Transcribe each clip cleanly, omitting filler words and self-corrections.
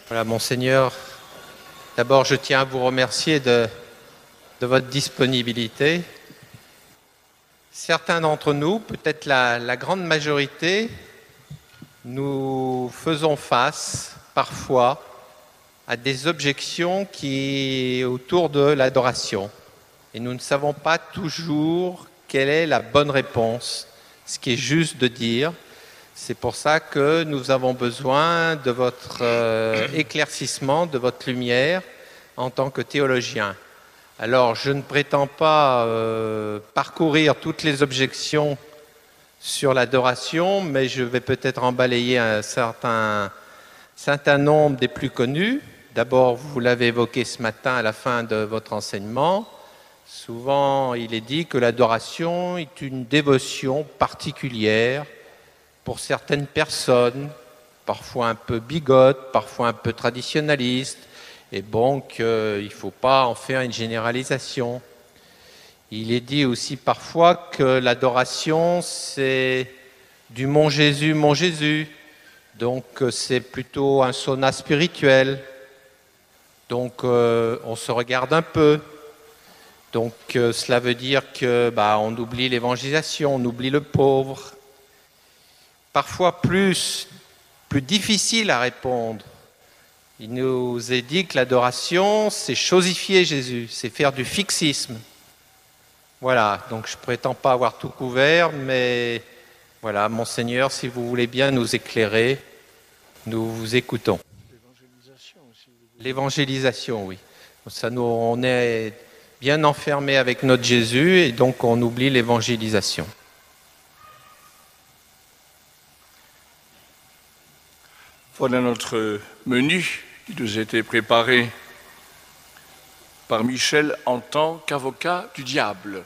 Voilà, Monseigneur, d'abord je tiens à vous remercier de votre disponibilité. Certains d'entre nous, peut-être la grande majorité, nous faisons face parfois à des objections autour de l'adoration. Et nous ne savons pas toujours quelle est la bonne réponse, ce qui est juste de dire. C'est pour ça que nous avons besoin de votre éclaircissement, de votre lumière en tant que théologien. Alors, je ne prétends pas parcourir toutes les objections sur l'adoration, mais je vais peut-être en balayer un certain nombre des plus connus. D'abord, vous l'avez évoqué ce matin à la fin de votre enseignement. Souvent, il est dit que l'adoration est une dévotion particulière pour certaines personnes, parfois un peu bigotes, parfois un peu traditionnalistes, et donc il ne faut pas en faire une généralisation. Il est dit aussi parfois que l'adoration, c'est du mon Jésus, donc c'est plutôt un sauna spirituel, donc on se regarde un peu. Donc cela veut dire que on oublie l'évangélisation, on oublie le pauvre. Parfois plus difficile à répondre. Il nous est dit que l'adoration, c'est chosifier Jésus, c'est faire du fixisme. Voilà, donc je ne prétends pas avoir tout couvert, mais voilà, Monseigneur, si vous voulez bien nous éclairer, nous vous écoutons. L'évangélisation, oui. On est bien enfermé avec notre Jésus et donc on oublie l'évangélisation. Voilà notre menu qui nous a été préparé par Michel en tant qu'avocat du diable.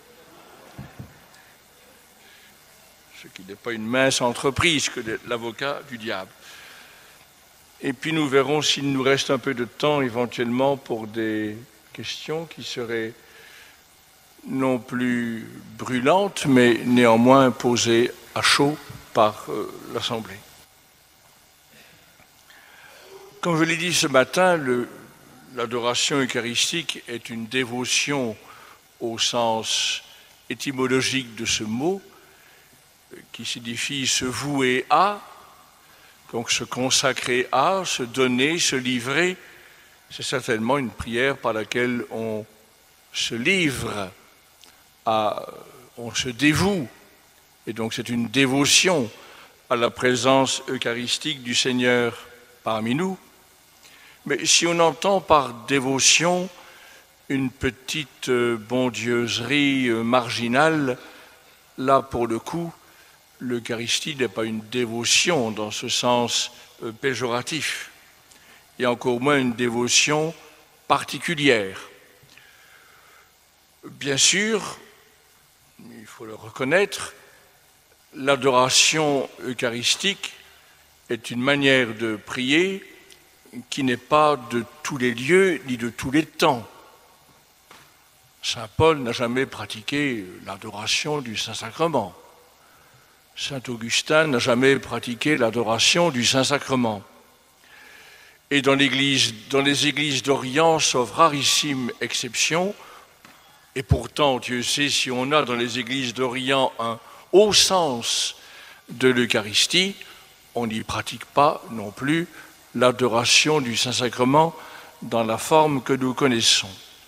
Ce qui n'est pas une mince entreprise que l'avocat du diable. Et puis nous verrons s'il nous reste un peu de temps éventuellement pour des questions qui seraient non plus brûlantes, mais néanmoins posées à chaud par l'Assemblée. Comme je l'ai dit ce matin, l'adoration eucharistique est une dévotion au sens étymologique de ce mot, qui signifie se vouer à, donc se consacrer à, se donner, se livrer. C'est certainement une prière par laquelle on se livre, on se dévoue, et donc c'est une dévotion à la présence eucharistique du Seigneur parmi nous. Mais si on entend par dévotion une petite bondieuserie marginale, là pour le coup, l'Eucharistie n'est pas une dévotion dans ce sens péjoratif, et encore moins une dévotion particulière. Bien sûr, il faut le reconnaître, l'adoration eucharistique est une manière de prier qui n'est pas de tous les lieux ni de tous les temps. Saint Paul n'a jamais pratiqué l'adoration du Saint-Sacrement. Saint Augustin n'a jamais pratiqué l'adoration du Saint-Sacrement. Et dans les églises d'Orient, sauf rarissime exception, et pourtant Dieu sait si on a dans les églises d'Orient un haut sens de l'Eucharistie, on n'y pratique pas non plus l'adoration du Saint-Sacrement dans la forme que nous connaissons.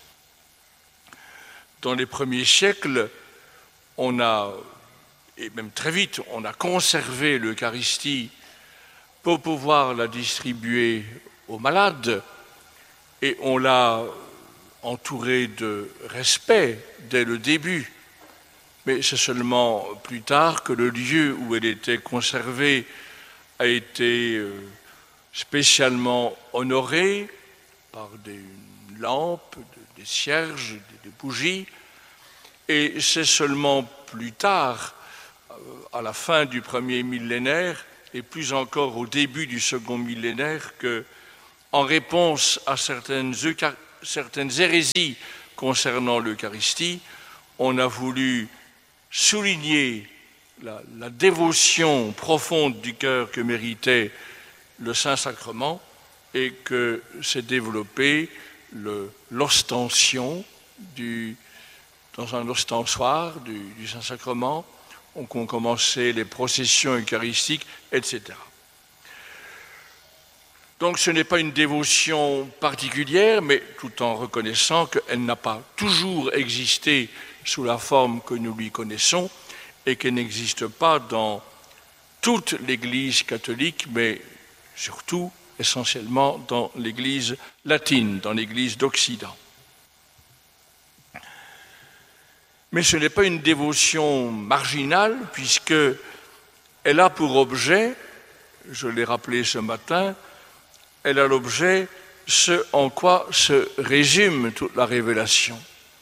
Dans les premiers siècles, on a, et même très vite, on a conservé l'Eucharistie pour pouvoir la distribuer aux malades, et on l'a entourée de respect dès le début. Mais c'est seulement plus tard que le lieu où elle était conservée a été spécialement honoré par des lampes, des cierges, des bougies, et c'est seulement plus tard, à la fin du premier millénaire, et plus encore au début du second millénaire, que, en réponse à certaines hérésies concernant l'Eucharistie, on a voulu souligner la dévotion profonde du cœur que méritait le Saint-Sacrement et que s'est développée l'ostension dans un ostensoir du Saint-Sacrement, ont commencé les processions eucharistiques, etc. Donc ce n'est pas une dévotion particulière, mais tout en reconnaissant qu'elle n'a pas toujours existé sous la forme que nous lui connaissons et qu'elle n'existe pas dans toute l'Église catholique, mais surtout, essentiellement, dans l'Église latine, dans l'Église d'Occident. Mais ce n'est pas une dévotion marginale, puisqu'elle a pour objet, je l'ai rappelé ce matin, elle a l'objet ce en quoi se résume toute la révélation.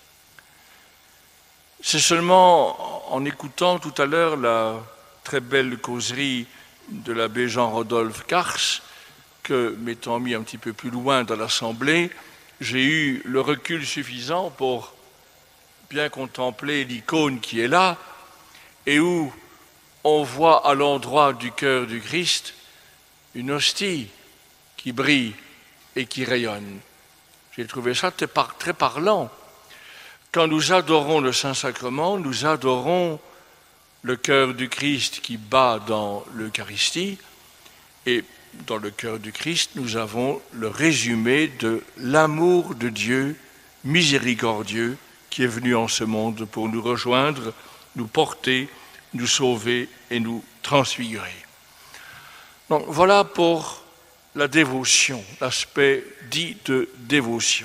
C'est seulement en écoutant tout à l'heure la très belle causerie de l'abbé Jean-Rodolphe Cars que, m'étant mis un petit peu plus loin dans l'Assemblée, j'ai eu le recul suffisant pour bien contempler l'icône qui est là et où on voit à l'endroit du cœur du Christ une hostie qui brille et qui rayonne. J'ai trouvé ça très parlant. Quand nous adorons le Saint-Sacrement, nous adorons le cœur du Christ qui bat dans l'Eucharistie, et dans le cœur du Christ, nous avons le résumé de l'amour de Dieu miséricordieux qui est venu en ce monde pour nous rejoindre, nous porter, nous sauver et nous transfigurer. Donc voilà pour la dévotion, l'aspect dit de dévotion.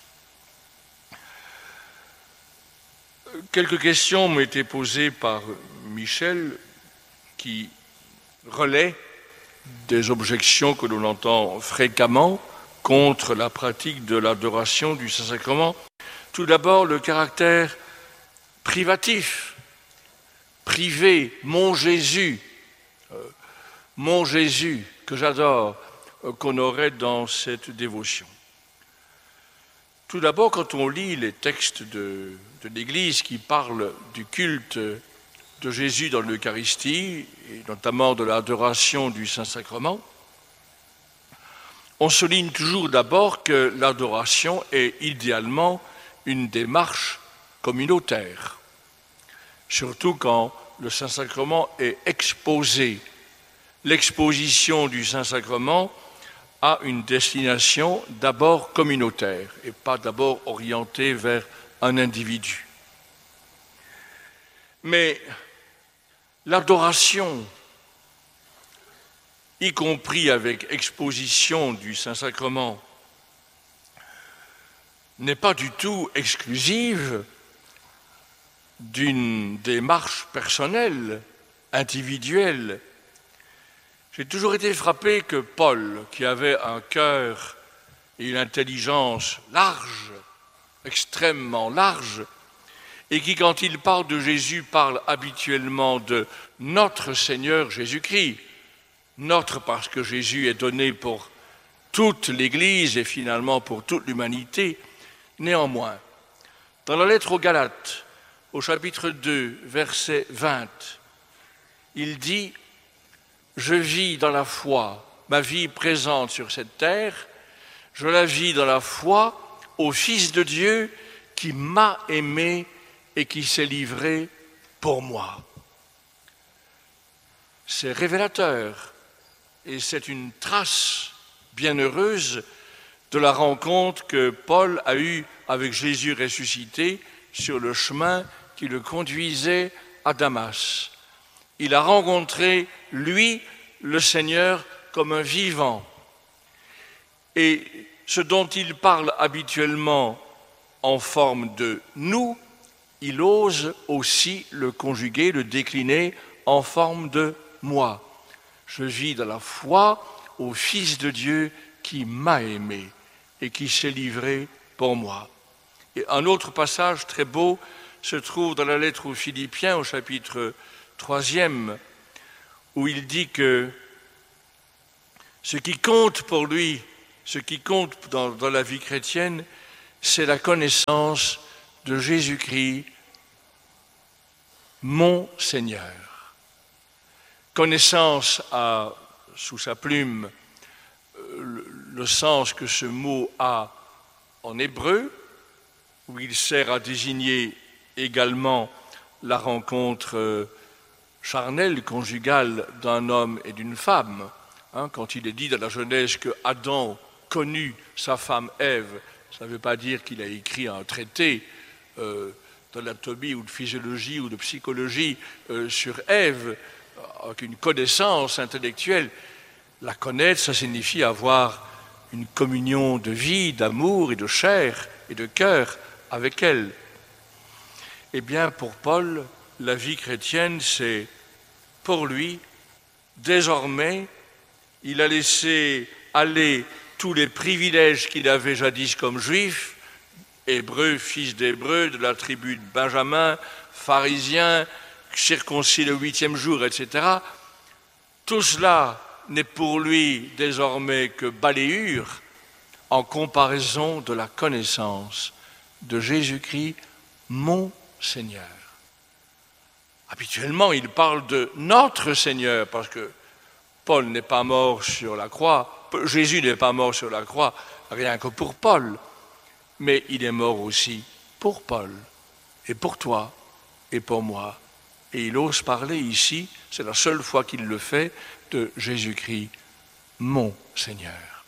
Quelques questions m'ont été posées par Michel qui relaie des objections que l'on entend fréquemment contre la pratique de l'adoration du Saint-Sacrement. Tout d'abord, le caractère privatif, privé, mon Jésus, que j'adore, qu'on aurait dans cette dévotion. Tout d'abord, quand on lit les textes de l'Église qui parlent du culte de Jésus dans l'Eucharistie, et notamment de l'adoration du Saint-Sacrement, on souligne toujours d'abord que l'adoration est idéalement une démarche communautaire, surtout quand le Saint-Sacrement est exposé. L'exposition du Saint-Sacrement a une destination d'abord communautaire et pas d'abord orientée vers un individu. Mais l'adoration, y compris avec exposition du Saint-Sacrement, n'est pas du tout exclusive d'une démarche personnelle, individuelle. J'ai toujours été frappé que Paul, qui avait un cœur et une intelligence large, extrêmement large, et qui, quand il parle de Jésus, parle habituellement de notre Seigneur Jésus-Christ, notre parce que Jésus est donné pour toute l'Église et finalement pour toute l'humanité. Néanmoins, dans la lettre aux Galates, au chapitre 2, verset 20, il dit « Je vis dans la foi, ma vie présente sur cette terre, je la vis dans la foi au Fils de Dieu qui m'a aimé et qui s'est livré pour moi. » C'est révélateur et c'est une trace bienheureuse de la rencontre que Paul a eue avec Jésus ressuscité sur le chemin qui le conduisait à Damas. Il a rencontré, lui, le Seigneur, comme un vivant. Et ce dont il parle habituellement en forme de « nous », il ose aussi le conjuguer, le décliner en forme de « moi ». Je vis dans la foi au Fils de Dieu qui m'a aimé et qui s'est livré pour moi. Et un autre passage très beau se trouve dans la lettre aux Philippiens, au chapitre 3e, où il dit que ce qui compte pour lui, ce qui compte dans la vie chrétienne, c'est la connaissance de Jésus-Christ, mon Seigneur. Connaissance a, sous sa plume, le sens que ce mot a en hébreu, où il sert à désigner également la rencontre charnelle, conjugale d'un homme et d'une femme. Quand il est dit dans la Genèse que Adam connut sa femme Ève, ça ne veut pas dire qu'il a écrit un traité d'anatomie ou de physiologie ou de psychologie sur Ève, avec une connaissance intellectuelle. La connaître, ça signifie avoir une communion de vie, d'amour et de chair et de cœur avec elle. Eh bien, pour Paul, la vie chrétienne, c'est pour lui, désormais, il a laissé aller tous les privilèges qu'il avait jadis comme juif, hébreu, fils d'hébreu, de la tribu de Benjamin, pharisien, circoncis le 8e jour, etc. Tout cela n'est pour lui désormais que balayure en comparaison de la connaissance de Jésus-Christ, mon Seigneur. Habituellement, il parle de notre Seigneur, parce que Paul n'est pas mort sur la croix, Jésus n'est pas mort sur la croix rien que pour Paul, mais il est mort aussi pour Paul, et pour toi, et pour moi. Et il ose parler ici, c'est la seule fois qu'il le fait, de Jésus-Christ, mon Seigneur.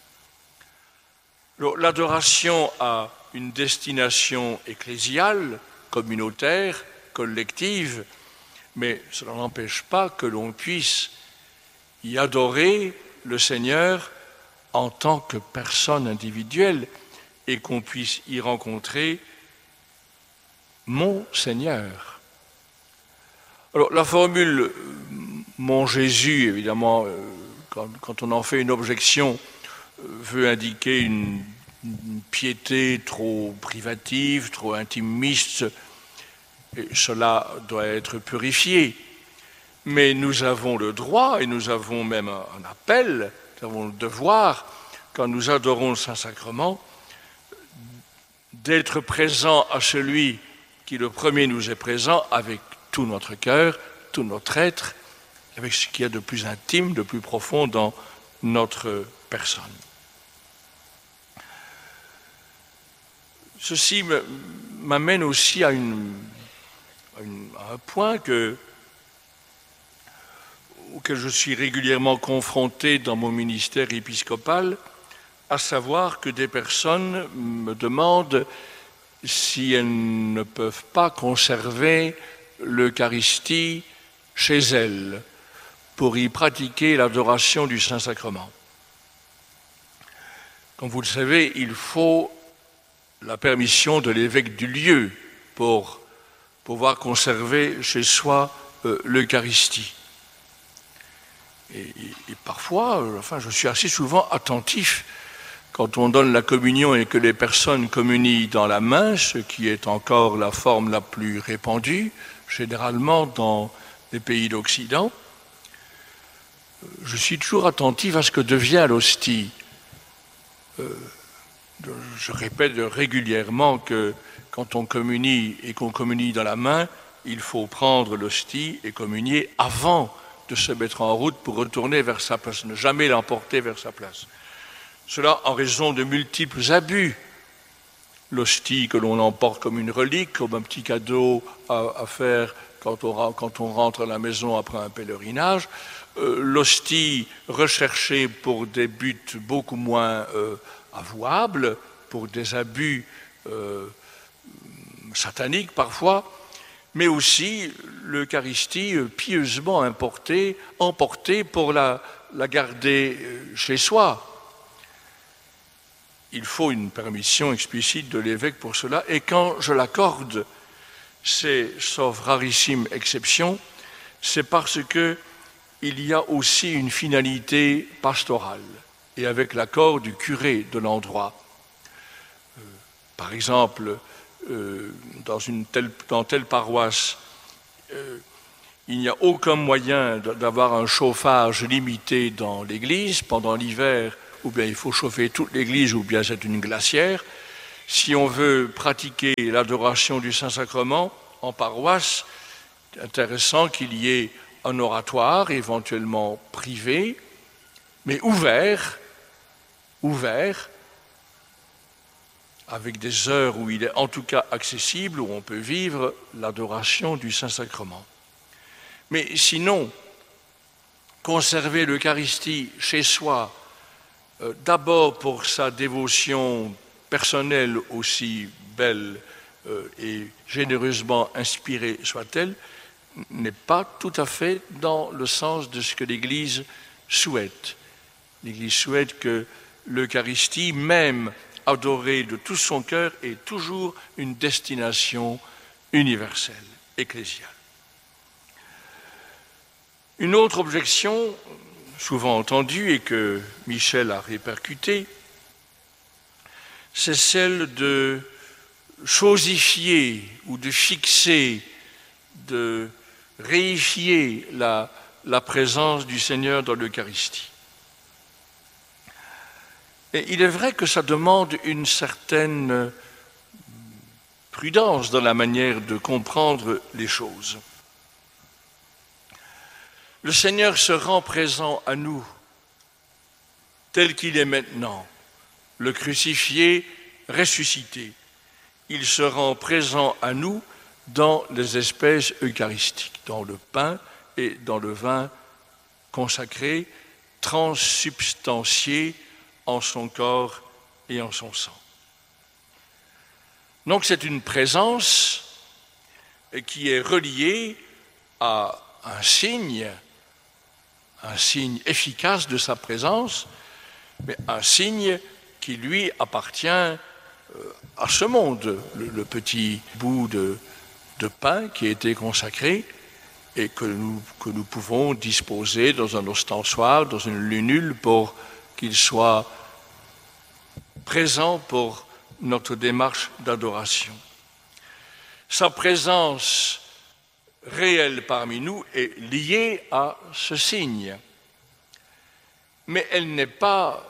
L'adoration a une destination ecclésiale, communautaire, collective, mais cela n'empêche pas que l'on puisse y adorer le Seigneur en tant que personne individuelle et qu'on puisse y rencontrer mon Seigneur. Alors la formule « mon Jésus », évidemment, quand on en fait une objection, veut indiquer une piété trop privative, trop intimiste, et cela doit être purifié. Mais nous avons le droit, et nous avons même un appel, nous avons le devoir, quand nous adorons le Saint-Sacrement, d'être présent à celui qui le premier nous est présent avec tout notre cœur, tout notre être, avec ce qu'il y a de plus intime, de plus profond dans notre personne. Ceci m'amène aussi à un point auquel je suis régulièrement confronté dans mon ministère épiscopal, à savoir que des personnes me demandent si elles ne peuvent pas conserver l'Eucharistie chez elles pour y pratiquer l'adoration du Saint-Sacrement. Comme vous le savez, il faut la permission de l'évêque du lieu pour pouvoir conserver chez soi l'Eucharistie. Et parfois, je suis assez souvent attentif quand on donne la communion et que les personnes communient dans la main, ce qui est encore la forme la plus répandue, généralement dans les pays d'Occident. Je suis toujours attentif à ce que devient l'hostie. Je répète régulièrement que quand on communie et qu'on communie dans la main, il faut prendre l'hostie et communier avant de se mettre en route pour retourner vers sa place, ne jamais l'emporter vers sa place. Cela en raison de multiples abus. L'hostie que l'on emporte comme une relique, comme un petit cadeau à faire quand on rentre à la maison après un pèlerinage, l'hostie recherchée pour des buts beaucoup moins avouables, pour des abus sataniques parfois, mais aussi l'Eucharistie pieusement emportée pour la garder chez soi. Il faut une permission explicite de l'évêque pour cela, et quand je l'accorde, c'est, sauf rarissime exception, c'est parce que il y a aussi une finalité pastorale, et avec l'accord du curé de l'endroit. Par exemple, dans telle paroisse, il n'y a aucun moyen d'avoir un chauffage limité dans l'église pendant l'hiver, ou bien il faut chauffer toute l'église, ou bien c'est une glacière. Si on veut pratiquer l'adoration du Saint-Sacrement en paroisse, c'est intéressant qu'il y ait un oratoire, éventuellement privé, mais ouvert ouvert, avec des heures où il est en tout cas accessible, où on peut vivre l'adoration du Saint-Sacrement. Mais sinon, conserver l'Eucharistie chez soi, d'abord pour sa dévotion personnelle, aussi belle et généreusement inspirée soit-elle, n'est pas tout à fait dans le sens de ce que l'Église souhaite. L'Église souhaite que l'Eucharistie, même adorée de tout son cœur, est toujours une destination universelle, ecclésiale. Une autre objection, souvent entendue et que Michel a répercutée, c'est celle de chosifier ou de fixer, de réifier la présence du Seigneur dans l'Eucharistie. Et il est vrai que ça demande une certaine prudence dans la manière de comprendre les choses. Le Seigneur se rend présent à nous tel qu'il est maintenant, le crucifié, ressuscité. Il se rend présent à nous dans les espèces eucharistiques, dans le pain et dans le vin consacré, transsubstantiés en son corps et en son sang. Donc c'est une présence qui est reliée à un signe efficace de sa présence, mais un signe qui lui appartient à ce monde, le petit bout de pain qui a été consacré et que nous pouvons disposer dans un ostensoir, dans une lunule pour qu'il soit présent pour notre démarche d'adoration. Sa présence réelle parmi nous est liée à ce signe, mais elle n'est pas,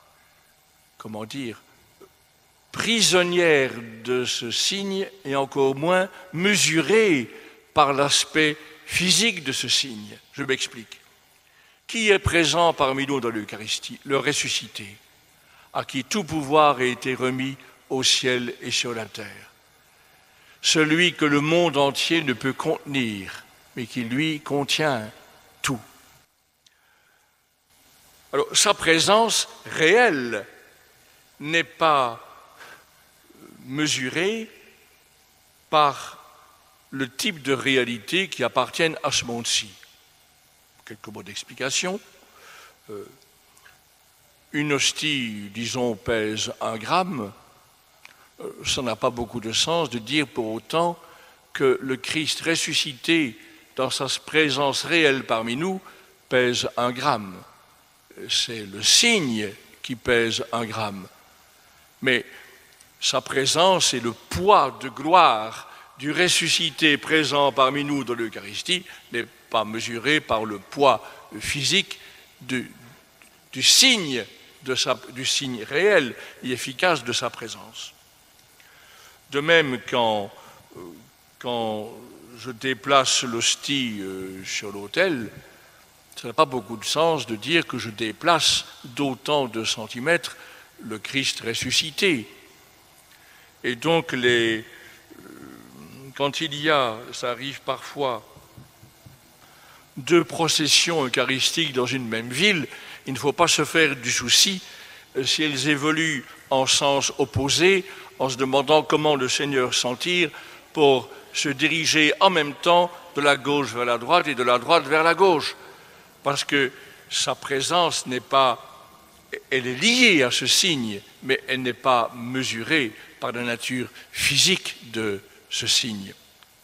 prisonnière de ce signe et encore moins mesurée par l'aspect physique de ce signe. Je m'explique. Qui est présent parmi nous dans l'Eucharistie? Le ressuscité, à qui tout pouvoir a été remis au ciel et sur la terre. Celui que le monde entier ne peut contenir, mais qui lui contient tout. Alors, sa présence réelle n'est pas mesurée par le type de réalité qui appartiennent à ce monde-ci. Quelques mots d'explication. Une hostie, disons, pèse 1 gramme. Ça n'a pas beaucoup de sens de dire pour autant que le Christ ressuscité, dans sa présence réelle parmi nous, pèse 1 gramme. C'est le signe qui pèse 1 gramme. Mais sa présence et le poids de gloire du ressuscité présent parmi nous dans l'Eucharistie n'est pas mesuré par le poids physique du signe réel et efficace de sa présence. De même, quand je déplace l'hostie sur l'autel, ça n'a pas beaucoup de sens de dire que je déplace d'autant de centimètres le Christ ressuscité. Et donc, quand ça arrive parfois, 2 processions eucharistiques dans une même ville, il ne faut pas se faire du souci si elles évoluent en sens opposé, en se demandant comment le Seigneur s'en tire pour se diriger en même temps de la gauche vers la droite et de la droite vers la gauche. Parce que sa présence elle est liée à ce signe, mais elle n'est pas mesurée par la nature physique de ce signe.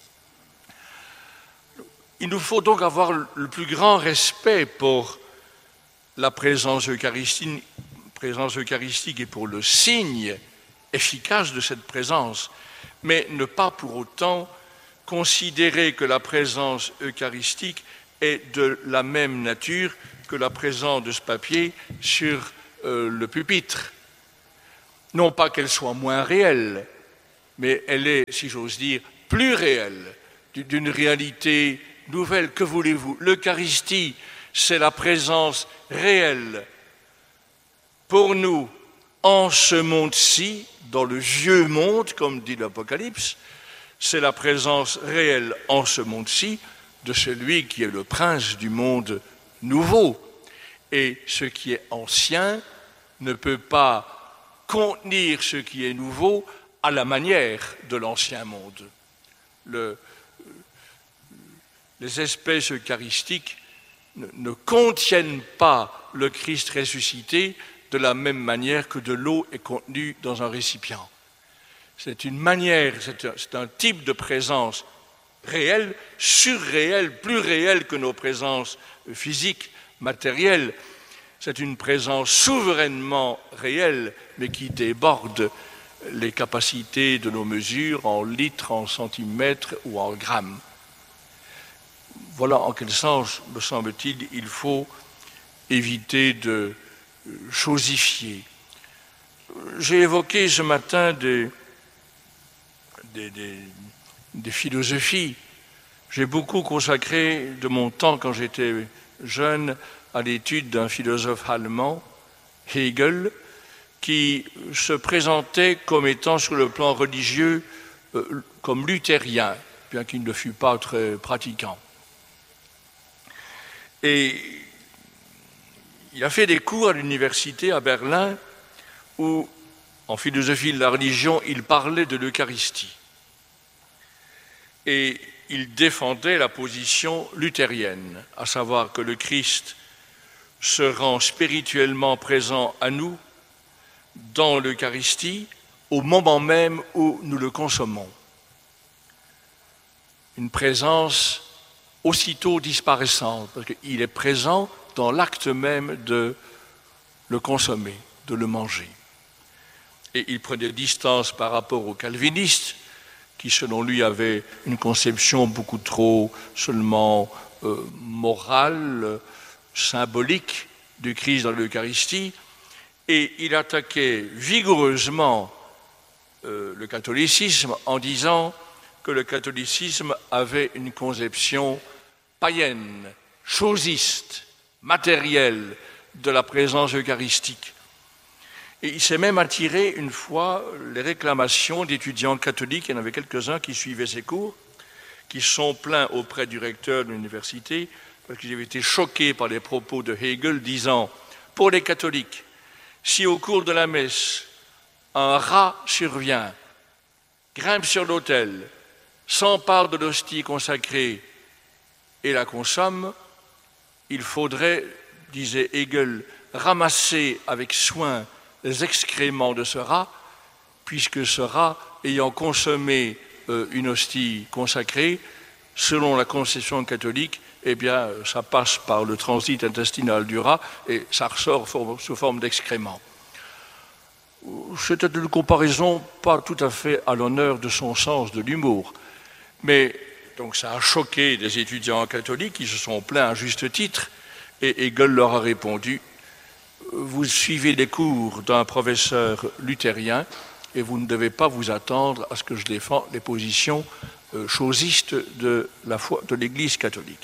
Il nous faut donc avoir le plus grand respect pour la présence eucharistique et pour le signe efficace de cette présence, mais ne pas pour autant considérer que la présence eucharistique est de la même nature que la présence de ce papier sur le pupitre. Non pas qu'elle soit moins réelle, mais elle est, si j'ose dire, plus réelle, d'une réalité nouvelle. Que voulez-vous? L'Eucharistie, c'est la présence réelle pour nous en ce monde-ci, dans le vieux monde, comme dit l'Apocalypse, c'est la présence réelle en ce monde-ci de celui qui est le prince du monde nouveau. Et ce qui est ancien ne peut pas contenir ce qui est nouveau à la manière de l'ancien monde. Les espèces eucharistiques ne contiennent pas le Christ ressuscité de la même manière que de l'eau est contenue dans un récipient. C'est une manière, c'est un type de présence réelle, surréelle, plus réelle que nos présences physiques, matérielles. C'est une présence souverainement réelle, mais qui déborde les capacités de nos mesures en litres, en centimètres ou en grammes. Voilà en quel sens, me semble-t-il, il faut éviter de chosifier. J'ai évoqué ce matin des philosophies. J'ai beaucoup consacré de mon temps, quand j'étais jeune, à l'étude d'un philosophe allemand, Hegel, qui se présentait comme étant sur le plan religieux comme luthérien, bien qu'il ne fût pas très pratiquant. Et il a fait des cours à l'université à Berlin où, en philosophie de la religion, il parlait de l'Eucharistie. Et il défendait la position luthérienne, à savoir que le Christ se rend spirituellement présent à nous dans l'Eucharistie au moment même où nous le consommons. Une présence aussitôt disparaissante, parce qu'il est présent dans l'acte même de le consommer, de le manger. Et il prenait distance par rapport aux calvinistes, qui selon lui avaient une conception beaucoup trop seulement morale, symbolique du Christ dans l'Eucharistie, et il attaquait vigoureusement le catholicisme en disant que le catholicisme avait une conception païenne, chosiste, matérielle de la présence eucharistique. Et il s'est même attiré une fois les réclamations d'étudiants catholiques, il y en avait quelques-uns qui suivaient ses cours, qui sont plaints auprès du recteur de l'université, parce qu'ils avaient été choqués par les propos de Hegel, disant « Pour les catholiques, si au cours de la messe, un rat survient, grimpe sur l'autel, s'empare de l'hostie consacrée et la consomme, il faudrait, disait Hegel, ramasser avec soin les excréments de ce rat, puisque ce rat, ayant consommé une hostie consacrée, selon la conception catholique, eh bien, ça passe par le transit intestinal du rat et ça ressort sous forme d'excréments. C'était une comparaison pas tout à fait à l'honneur de son sens de l'humour, mais donc ça a choqué des étudiants catholiques qui se sont plaints à juste titre, et Hegel leur a répondu: vous suivez les cours d'un professeur luthérien et vous ne devez pas vous attendre à ce que je défende les positions chosistes de la foi de l'Église catholique.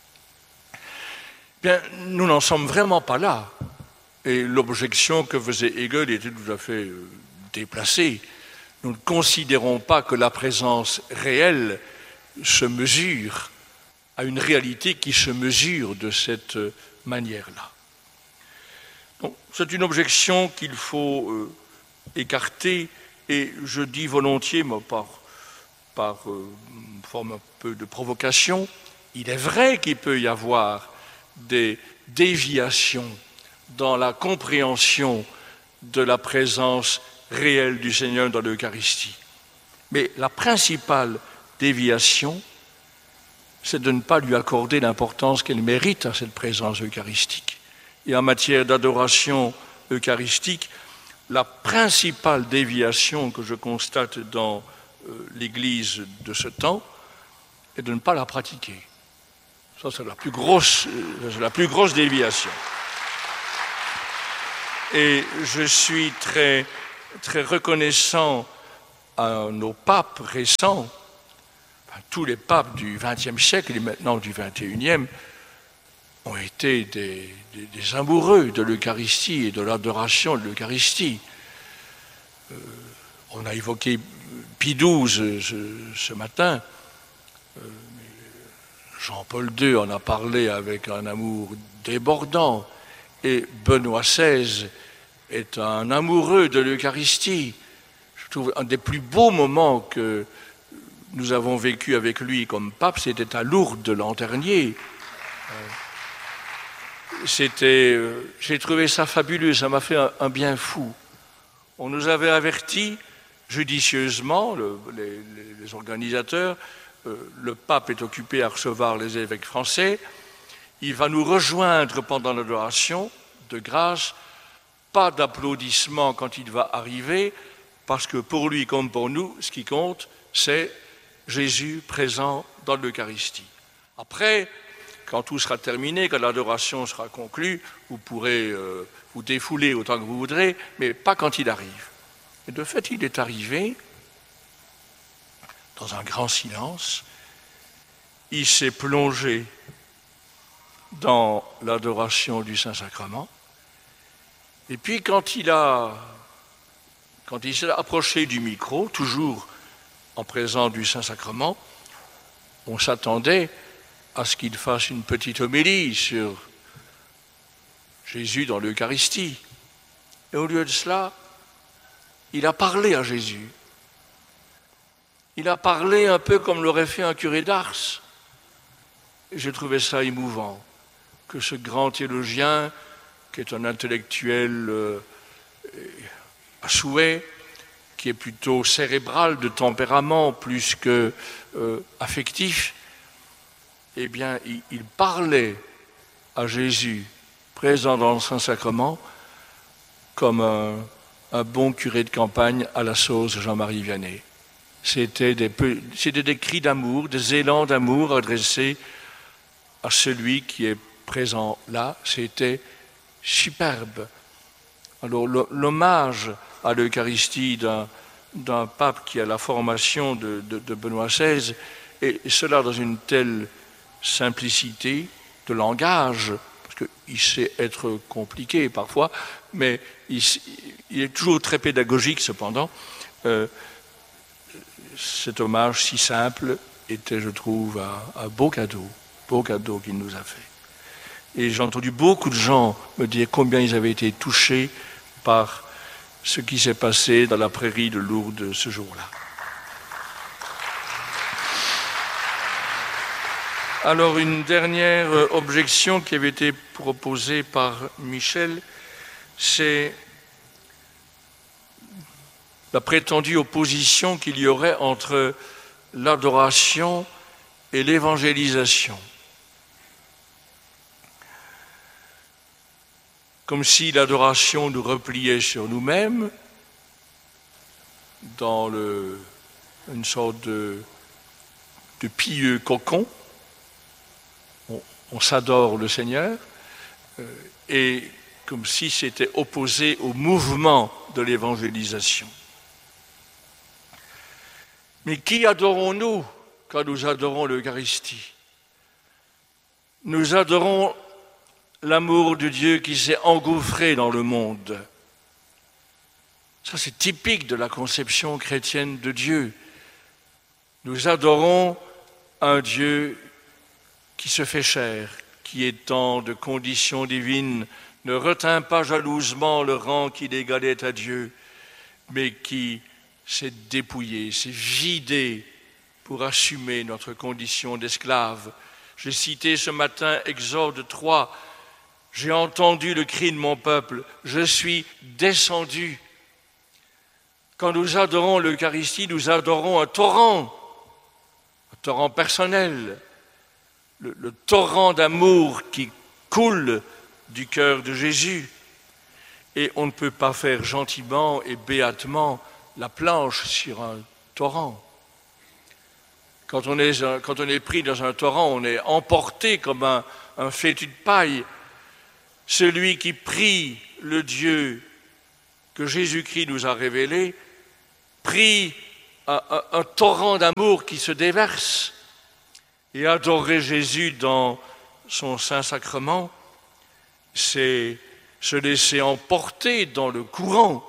Bien, nous n'en sommes vraiment pas là. Et l'objection que faisait Hegel était tout à fait déplacée. Nous ne considérons pas que la présence réelle se mesure à une réalité qui se mesure de cette manière-là. Donc, c'est une objection qu'il faut écarter, et je dis volontiers, mais par forme un peu de provocation, il est vrai qu'il peut y avoir des déviations dans la compréhension de la présence réelle du Seigneur dans l'Eucharistie. Mais la principale déviation, c'est de ne pas lui accorder l'importance qu'elle mérite à cette présence eucharistique. Et en matière d'adoration eucharistique, la principale déviation que je constate dans l'Église de ce temps est de ne pas la pratiquer. Ça, c'est la plus grosse déviation. Et je suis très, très reconnaissant à nos papes récents, tous les papes du XXe siècle et maintenant du XXIe, ont été des amoureux de l'Eucharistie et de l'adoration de l'Eucharistie. On a évoqué Pie XII ce matin. Jean-Paul II en a parlé avec un amour débordant. Et Benoît XVI est un amoureux de l'Eucharistie. Je trouve un des plus beaux moments que nous avons vécu avec lui comme pape, c'était à Lourdes l'an dernier. J'ai trouvé ça fabuleux, ça m'a fait un bien fou. On nous avait averti judicieusement, les organisateurs, le pape est occupé à recevoir les évêques français, il va nous rejoindre pendant l'adoration de grâce, pas d'applaudissements quand il va arriver, parce que pour lui comme pour nous, ce qui compte, c'est Jésus présent dans l'Eucharistie. Après, quand tout sera terminé, quand l'adoration sera conclue, vous pourrez vous défouler autant que vous voudrez, mais pas quand il arrive. Et de fait, il est arrivé dans un grand silence, il s'est plongé dans l'adoration du Saint-Sacrement, et puis quand il s'est approché du micro, toujours en présence du Saint-Sacrement, on s'attendait à ce qu'il fasse une petite homélie sur Jésus dans l'Eucharistie. Et au lieu de cela, il a parlé à Jésus. Il a parlé un peu comme l'aurait fait un curé d'Ars. Et j'ai trouvé ça émouvant, que ce grand théologien, qui est un intellectuel à souhait, qui est plutôt cérébral de tempérament plus que affectif, eh bien, il parlait à Jésus, présent dans le Saint-Sacrement, comme un bon curé de campagne à la sauce Jean-Marie Vianney. C'était des cris d'amour, des élans d'amour adressés à celui qui est présent là. C'était superbe. Alors, l'hommage à l'Eucharistie d'un pape qui a la formation de Benoît XVI, et cela dans une telle simplicité de langage, parce qu'il sait être compliqué parfois, mais il est toujours très pédagogique cependant. Cet hommage si simple était, je trouve, un beau cadeau qu'il nous a fait. Et j'ai entendu beaucoup de gens me dire combien ils avaient été touchés par ce qui s'est passé dans la prairie de Lourdes ce jour-là. Alors, une dernière objection qui avait été proposée par Michel, c'est la prétendue opposition qu'il y aurait entre l'adoration et l'évangélisation. Comme si l'adoration nous repliait sur nous-mêmes, dans une sorte de pieux cocon. On s'adore le Seigneur, et comme si c'était opposé au mouvement de l'évangélisation. Mais qui adorons-nous quand nous adorons l'Eucharistie? Nous adorons l'amour de Dieu qui s'est engouffré dans le monde. Ça, c'est typique de la conception chrétienne de Dieu. Nous adorons un Dieu qui se fait chair, qui étant de condition divine, ne retint pas jalousement le rang qu'il égalait à Dieu, mais qui s'est dépouillé, s'est vidé pour assumer notre condition d'esclave. J'ai cité ce matin Exode 3, « J'ai entendu le cri de mon peuple, je suis descendu ». Quand nous adorons l'Eucharistie, nous adorons un torrent personnel, le torrent d'amour qui coule du cœur de Jésus. Et on ne peut pas faire gentiment et béatement la planche sur un torrent. Quand on est pris dans un torrent, on est emporté comme un fétu de paille. Celui qui prie le Dieu que Jésus-Christ nous a révélé, prie un torrent d'amour qui se déverse. Et adorer Jésus dans son Saint-Sacrement, c'est se laisser emporter dans le courant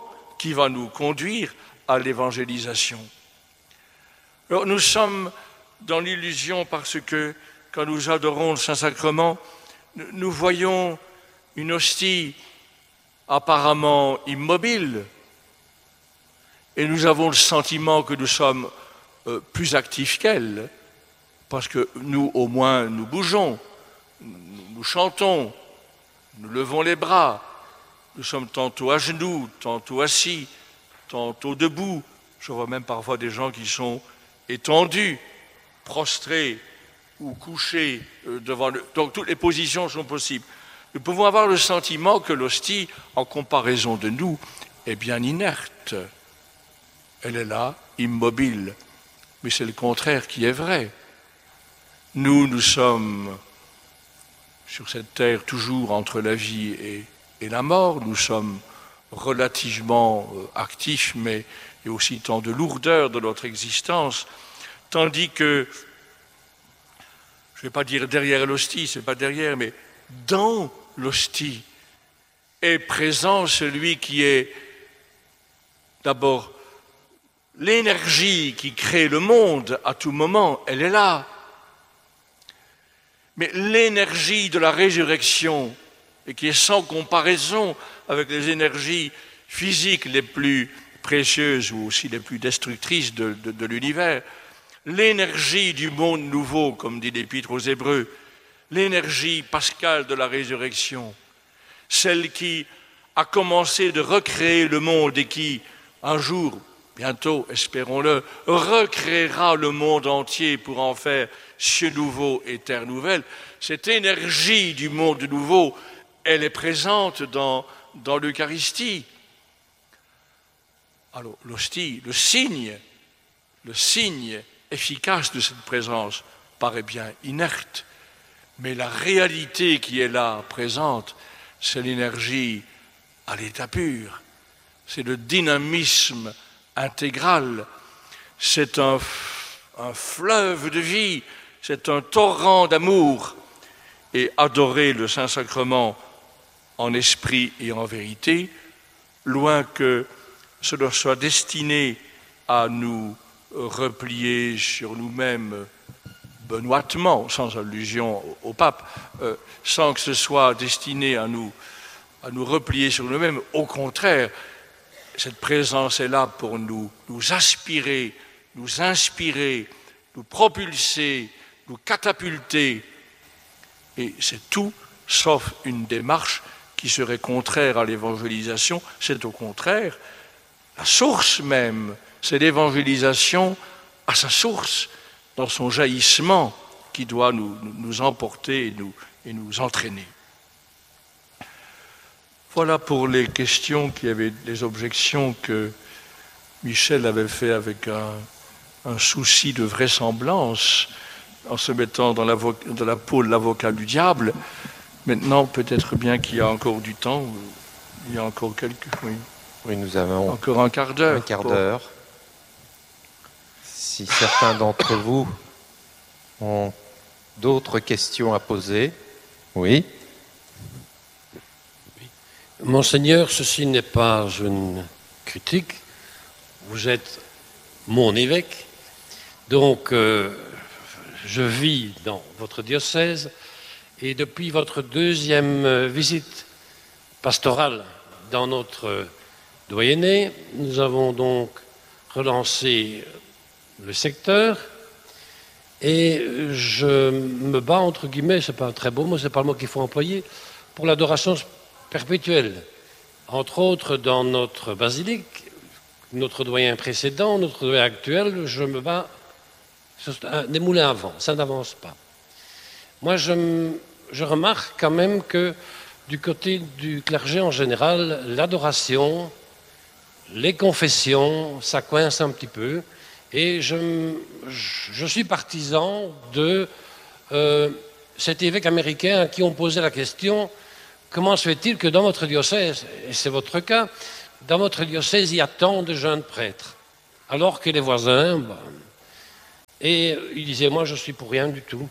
qui va nous conduire à l'évangélisation. Alors nous sommes dans l'illusion parce que quand nous adorons le Saint-Sacrement, nous voyons une hostie apparemment immobile et nous avons le sentiment que nous sommes plus actifs qu'elle, parce que nous, au moins, nous bougeons, nous chantons, nous levons les bras, nous sommes tantôt à genoux, tantôt assis, tantôt debout. Je vois même parfois des gens qui sont étendus, prostrés ou couchés devant le... Donc toutes les positions sont possibles. Nous pouvons avoir le sentiment que l'hostie, en comparaison de nous, est bien inerte. Elle est là, immobile. Mais c'est le contraire qui est vrai. Nous sommes sur cette terre toujours entre la vie et la mort. Nous sommes relativement actifs, mais il y a aussi tant de lourdeur de notre existence. Tandis que, je ne vais pas dire derrière l'hostie, c'est pas derrière, mais dans l'hostie est présent celui qui est d'abord l'énergie qui crée le monde à tout moment, elle est là. Mais l'énergie de la résurrection, et qui est sans comparaison avec les énergies physiques les plus précieuses ou aussi les plus destructrices de l'univers, l'énergie du monde nouveau, comme dit l'Épître aux Hébreux, l'énergie pascale de la résurrection, celle qui a commencé de recréer le monde et qui, un jour, bientôt, espérons-le, recréera le monde entier pour en faire cieux nouveau et terre nouvelle. Cette énergie du monde nouveau, elle est présente dans l'Eucharistie. Alors, l'hostie, le signe efficace de cette présence paraît bien inerte, mais la réalité qui est là, présente, c'est l'énergie à l'état pur, c'est le dynamisme intégral, c'est un fleuve de vie, c'est un torrent d'amour. Et adorer le Saint-Sacrement en esprit et en vérité, loin que cela soit destiné à nous replier sur nous-mêmes benoîtement, sans allusion au pape, sans que ce soit destiné à nous replier sur nous-mêmes. Au contraire, cette présence est là pour nous aspirer, nous inspirer, nous propulser, nous catapulter. Et c'est tout sauf une démarche qui serait contraire à l'évangélisation. C'est au contraire la source même. C'est l'évangélisation à sa source, dans son jaillissement, qui doit nous emporter et nous entraîner. Voilà pour les questions qui avaient les objections que Michel avait fait avec un souci de vraisemblance, en se mettant dans la peau de l'avocat du diable. Maintenant, peut-être bien qu'il y a encore du temps, il y a encore quelques... Oui, nous avons encore un quart d'heure. Un quart d'heure. Si certains d'entre vous ont d'autres questions à poser. Oui. Monseigneur, ceci n'est pas une critique. Vous êtes mon évêque. Donc, je vis dans votre diocèse et depuis votre deuxième visite pastorale dans notre doyenné, nous avons donc relancé le secteur et je me bats, entre guillemets, c'est pas un très beau mot, c'est pas le mot qu'il faut employer, pour l'adoration perpétuelle. Entre autres, dans notre basilique, notre doyen précédent, notre doyen actuel, je me bats des moulins à vent, ça n'avance pas. Moi, je remarque quand même que du côté du clergé en général, l'adoration, les confessions, ça coince un petit peu. Et je suis partisan de cet évêque américain à qui on posait la question « Comment se fait-il que dans votre diocèse, et c'est votre cas, dans votre diocèse, il y a tant de jeunes prêtres, alors que les voisins... Bah, et il disait, moi je suis pour rien du tout.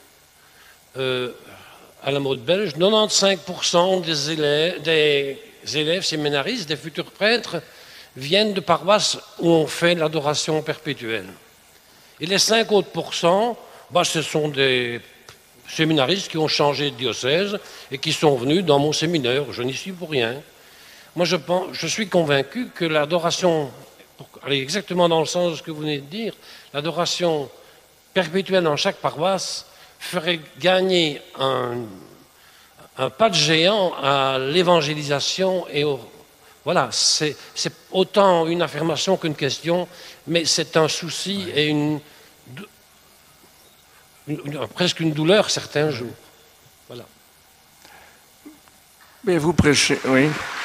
À la mode belge, 95% des élèves séminaristes, des futurs prêtres, viennent de paroisses où on fait l'adoration perpétuelle. Et les 5 autres pourcents, ce sont des séminaristes qui ont changé de diocèse et qui sont venus dans mon séminaire. Je n'y suis pour rien. Moi, je suis convaincu que l'adoration, pour aller exactement dans le sens de ce que vous venez de dire, l'adoration perpétuelle dans chaque paroisse ferait gagner un pas de géant à l'évangélisation et voilà, c'est autant une affirmation qu'une question, mais c'est un souci et presque une douleur certains jours. Voilà. Mais vous prêchez, oui.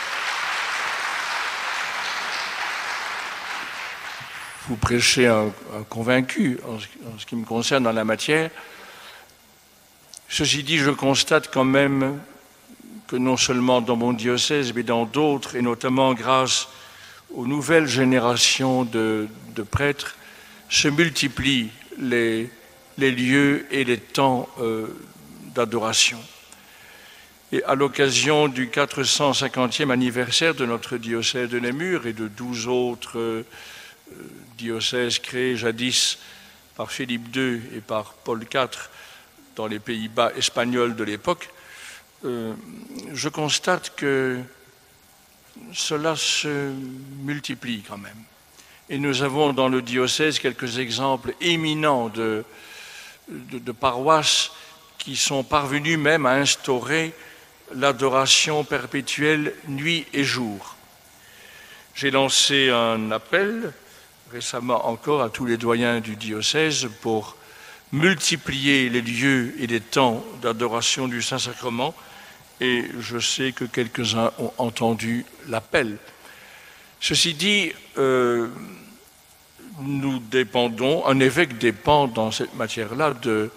Vous prêchez un convaincu en ce qui me concerne en la matière. Ceci dit, je constate quand même que non seulement dans mon diocèse, mais dans d'autres, et notamment grâce aux nouvelles générations de prêtres, se multiplient les lieux et les temps d'adoration. Et à l'occasion du 450e anniversaire de notre diocèse de Namur et de 12 autres diocèses créés jadis par Philippe II et par Paul IV dans les Pays-Bas espagnols de l'époque, je constate que cela se multiplie quand même. Et nous avons dans le diocèse quelques exemples éminents de paroisses qui sont parvenues même à instaurer l'adoration perpétuelle nuit et jour. J'ai lancé un appel récemment encore à tous les doyens du diocèse pour multiplier les lieux et les temps d'adoration du Saint-Sacrement, et je sais que quelques-uns ont entendu l'appel. Ceci dit, nous dépendons, un évêque dépend dans cette matière-là de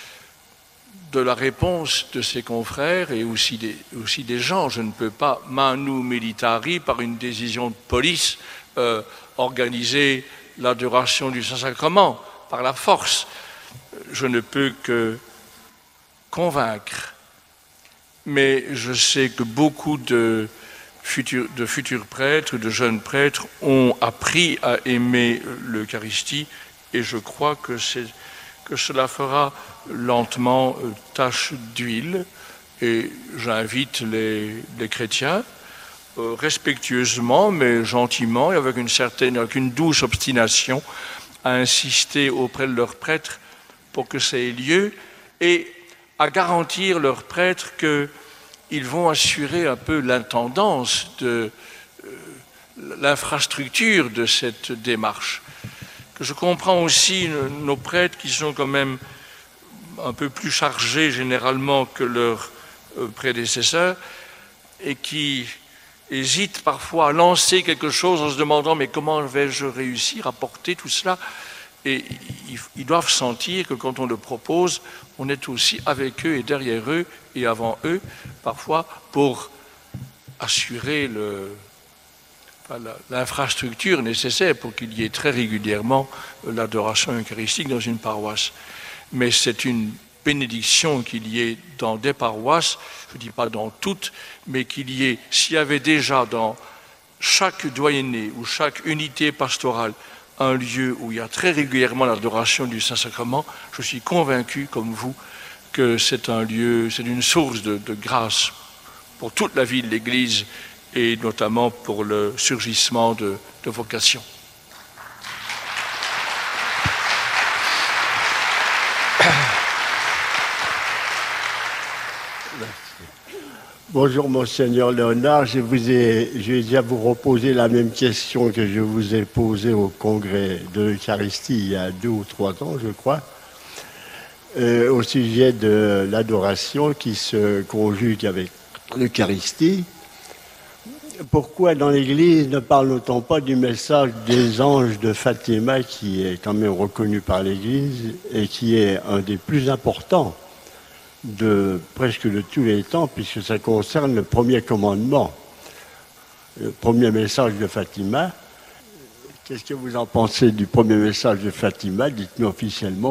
la réponse de ses confrères et aussi des gens. Je ne peux pas, manu militari, par une décision de police, organiser l'adoration du Saint-Sacrement par la force. Je ne peux que convaincre. Mais je sais que beaucoup de futurs prêtres, de jeunes prêtres ont appris à aimer l'Eucharistie, et je crois que cela fera lentement tache d'huile. Et j'invite les chrétiens, respectueusement mais gentiment et avec une douce obstination, à insister auprès de leurs prêtres pour que ça ait lieu, et à garantir leurs prêtres qu'ils vont assurer un peu l'intendance de l'infrastructure de cette démarche. Que je comprends aussi nos prêtres qui sont quand même un peu plus chargés généralement que leurs prédécesseurs et qui hésitent parfois à lancer quelque chose en se demandant mais comment vais-je réussir à porter tout cela ? Et ils doivent sentir que quand on le propose, on est aussi avec eux et derrière eux et avant eux, parfois, pour assurer l'infrastructure nécessaire pour qu'il y ait très régulièrement l'adoration eucharistique dans une paroisse. Mais c'est une bénédiction qu'il y ait dans des paroisses, je ne dis pas dans toutes, mais qu'il y ait, s'il y avait déjà dans chaque doyenné ou chaque unité pastorale un lieu où il y a très régulièrement l'adoration du Saint-Sacrement, je suis convaincu, comme vous, que c'est un lieu, c'est une source de grâce pour toute la vie de l'Église et notamment pour le surgissement de vocations. Bonjour Monseigneur Léonard, je vais déjà vous reposer la même question que je vous ai posée au congrès de l'Eucharistie il y a 2 ou 3 ans, je crois, au sujet de l'adoration qui se conjugue avec l'Eucharistie. Pourquoi dans l'Église ne parle-t-on pas du message des anges de Fatima, qui est quand même reconnu par l'Église et qui est un des plus importants presque de tous les temps, puisque ça concerne le premier commandement, le premier message de Fatima. Qu'est-ce que vous en pensez du premier message de Fatima? Dites-nous officiellement.